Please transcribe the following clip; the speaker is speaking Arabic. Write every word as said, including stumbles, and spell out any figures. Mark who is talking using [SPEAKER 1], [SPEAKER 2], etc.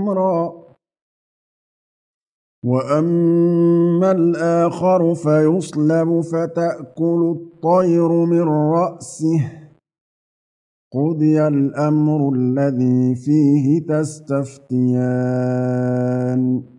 [SPEAKER 1] أمرا وأما الآخر فيصلب فتأكل الطير من رأسه قضي الأمر الذي فيه تستفتيان